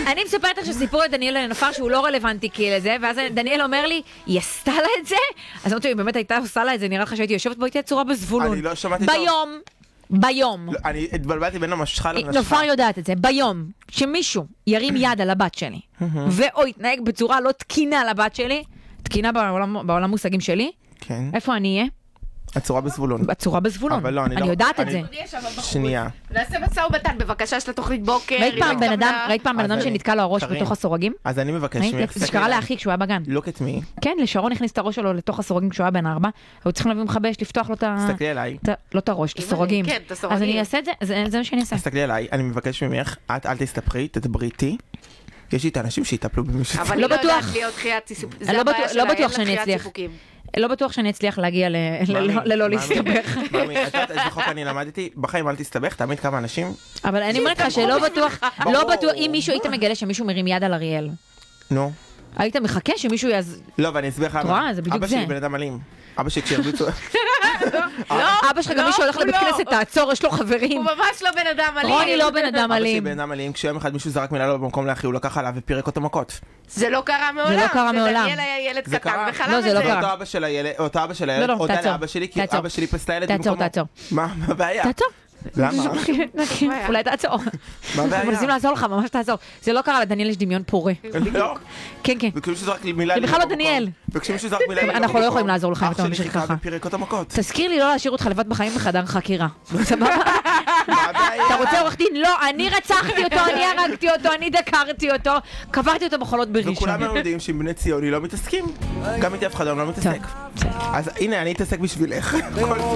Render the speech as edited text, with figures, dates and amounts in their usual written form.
אני מספרת לך שסיפור לדניאל לנפר שהוא לא רלוונטי לזה, ואז דניאל אומר לי, היא עשתה לה את זה? אז אמרתי, אם באמת הייתה עושה לה את זה, נראה לך שהייתי יושבת בו איתי הצורה בזבולון. אני לא שמעתי טוב. ביום. אני התבלבלתי בין המשכה לנשכה. נופר יודעת את זה. ביום שמישהו ירים יד על הבת שלי, ואו יתנהג בצורה לא תקינה לבת שלי, תקינה בעולם מושגים שלי, איפה אני אהיה? הצורה בזבולון. הצורה בזבולון. אני יודעת את זה. שנייה. נעשה מסע ובתן, בבקשה של התוכנית בוקר. ראית פעם בן אדם שנתקע לו הראש בתוך הסורגים? אז אני מבקש ממך. זה שקרה לאחי כשהוא היה בגן. Look at me. כן, לשרון הכניס את הראש שלו לתוך הסורגים כשהוא היה בן 4. היו צריכים להביא מכבש, לפתוח לו את ה... תסתכלי עליי. לא את הראש, את הסורגים. כן, את הסורגים. אז אני אעשה את זה, זה מה שאני אעשה. תסתכלי עליי, אני מבקש ממך, את אל תסתפרי, תדברי איתי. יש לי את האנשים שיטפלו במישהו. אבל לא בטוח להיות חיית סיפוקים. זה הבעיה שלה, אין לה חיית סיפוקים. לא בטוח שאני אצליח להגיע ללא להסתבך. מאמי, את יודעת איזה חוק אני למדתי? בחיים אל תסתבך, תמיד כמה אנשים. אבל אני אומרת לך שלא בטוח, אם מישהו היית מגלה שמישהו מרים יד על אריאל. נו. היית מחכה שמישהו לא, ואני אסביר לך למה. אבא שלי בן אדם אלים. אבא שלי כשהרביצו... אבא שלך גם מישהו הולך לבית כנסת, תעצור, יש לו חברים. הוא ממש לא בן אדם אלים. רוני לא בן אדם אבא שלי אלים. בן אדם אלים, כשיום אחד מישהו זרק מילה לו במקום לאחי, הוא לקח עליו ופירק אותו מכות. זה לא קרה מעולם. זה לא קרה מעולם. דניאל היה ילד קטן וחלם לא, את זה לא זה. קרה. אותו אבא של הילד, הודה לאבא שלי, כי אבא שלי פסלה ילד במקומו. תעצור. מה הבעיה? תעצור. למה? אולי תעצור. מה הבעיה? מנסים לעזור לך, ממש תעזור. זה לא קרה, לדניאל יש דמיון פורה. לא. כן. וכשמישהו זרק מילה... זה בכלל לא דניאל. וכשמישהו זרק מילה... אנחנו לא יכולים לעזור לך אם אתה ממשיך ככה. אח שלי חיכה ופירק אותו מכות. תזכיר לי לא להשאיר אותך לבד בחיים בחדר חקירה. סבבה? מה הבעיה? אתה רוצה עורך דין? לא, אני רצחתי אותו, אני הרגתי אותו, אני דקרתי אותו, קברתי אותו בחולות בראשון. וכולם יודעים שעם בני ציוני לא מתעסקים. גם איתי אף אחד לא מתעסק. אז הנה, אני אתעסק בשבילך.